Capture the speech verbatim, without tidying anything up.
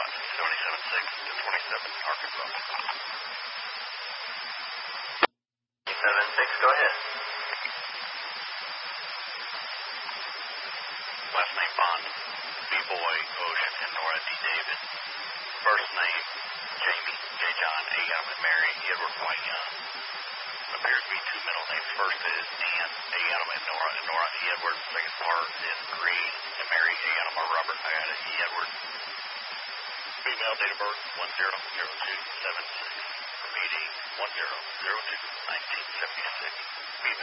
Route seventy-seven six to twenty-seven, Arkansas. seven six, go ahead. Last name Bond, B-Boy, Ocean, and Nora D. David. First name Jamie, J. John, A. Adam, and Mary, Edward White Young. Appears to be two middle names. First is Ann, A. Adam, and Nora, and Nora E. Edward. Second part is Green, and Mary, A. Adam, or Robert, I got it, E. Edward. Female, date of birth, one zero zero two seven six. Repeating, one zero zero two nineteen seventy-six. Female.